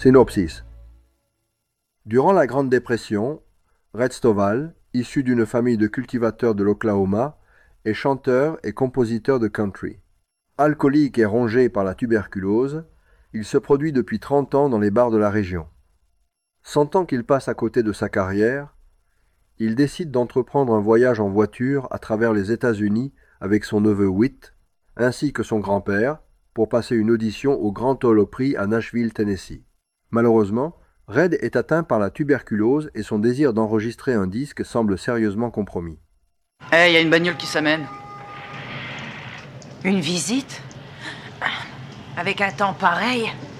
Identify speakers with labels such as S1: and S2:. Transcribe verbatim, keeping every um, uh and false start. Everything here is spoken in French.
S1: Synopsis. Durant la Grande Dépression, Red Stovall, issu d'une famille de cultivateurs de l'Oklahoma, est chanteur et compositeur de country. Alcoolique et rongé par la tuberculose, il se produit depuis trente ans dans les bars de la région. Sentant qu'il passe à côté de sa carrière, il décide d'entreprendre un voyage en voiture à travers les États-Unis avec son neveu Whit, ainsi que son grand-père, pour passer une audition au Grand Ole Opry à Nashville, Tennessee. Malheureusement, Red est atteint par la tuberculose et son désir d'enregistrer un disque semble sérieusement compromis.
S2: Eh, hey, y a une bagnole qui s'amène.
S3: Une visite? Avec un temps pareil?